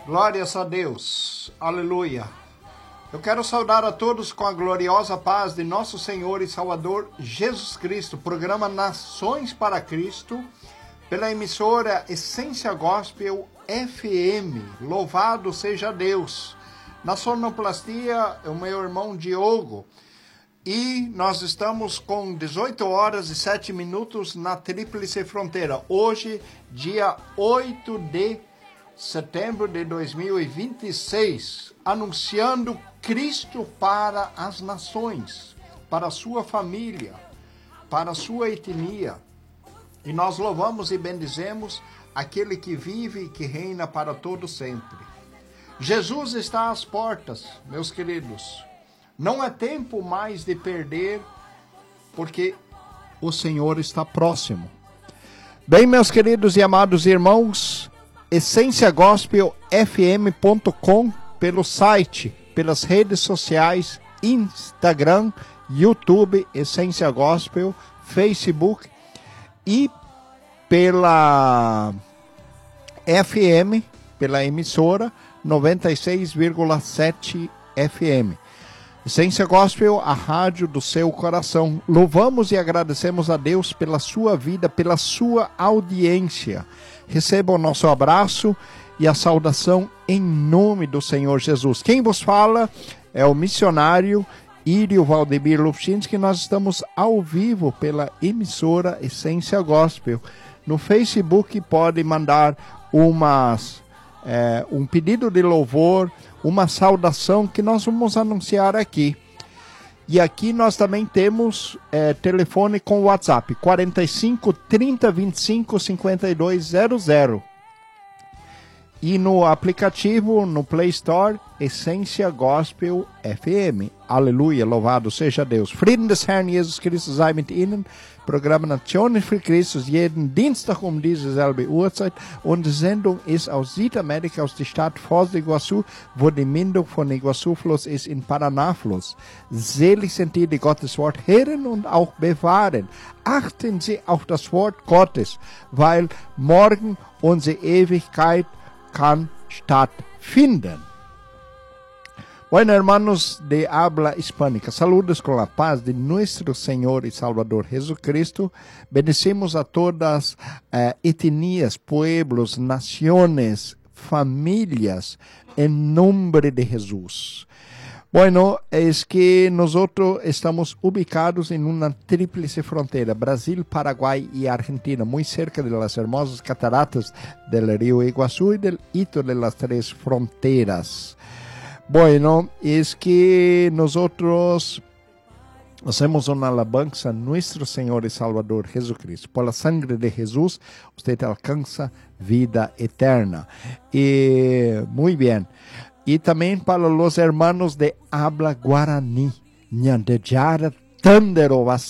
Glórias a Deus, aleluia. Eu quero saudar a todos com a gloriosa paz de nosso Senhor e Salvador Jesus Cristo, programa Nações para Cristo, pela emissora Essência Gospel FM. Louvado seja Deus. Na sonoplastia, o meu irmão Diogo. E nós estamos com 18 horas e 7 minutos na Tríplice Fronteira. Hoje, dia 8 de setembro de 2026, anunciando Cristo para as nações, para a sua família, para a sua etnia. E nós louvamos e bendizemos aquele que vive e que reina para todo sempre. Jesus está às portas, meus queridos. Não é tempo mais de perder, porque o Senhor está próximo. Bem, meus queridos e amados irmãos, essenciagospelfm.com, pelo site, pelas redes sociais, Instagram, YouTube, Essência Gospel, Facebook e pela FM, pela emissora 96,7 FM. Essência Gospel, a rádio do seu coração. Louvamos e agradecemos a Deus pela sua vida, pela sua audiência. Receba o nosso abraço e a saudação em nome do Senhor Jesus. Quem vos fala é o missionário Írio Valdemir Lufchinski. Nós estamos ao vivo pela emissora Essência Gospel. No Facebook pode mandar um pedido de louvor, uma saudação que nós vamos anunciar aqui. E aqui nós também temos telefone com WhatsApp, 45 30 25 52 00. E no aplicativo, no Play Store, Essência Gospel FM. Aleluia, louvado seja Deus. Frieden des Herrn Jesus Christus sei mit Ihnen. Programm Nationen für Christus, jeden Dienstag diese selbe Uhrzeit. Unsere Sendung ist aus Südamerika, aus der Stadt Foz do Iguaçu, wo die Mündung von Iguaçu-Fluss ist in Paraná-Fluss. Selig sind die, die Gottes Wort hören und auch bewahren. Achten Sie auf das Wort Gottes, weil morgen unsere Ewigkeit kann stattfinden. Bueno, hermanos de habla hispánica, saludos con la paz de nuestro Señor y Salvador Jesucristo. Bendecimos a todas etnias, pueblos, naciones, familias, en nombre de Jesús. Bueno, es que nosotros estamos ubicados en una tríplice frontera, Brasil, Paraguay y Argentina, muy cerca de las hermosas cataratas del río Iguazú y del hito de las tres fronteras. Bueno, es que nosotros hacemos una alabanza a nuestro Señor y Salvador Jesucristo. Por la sangre de Jesús, usted alcanza vida eterna. Y muy bien. Y también para los hermanos de habla guaraní, Ñandejara Tandero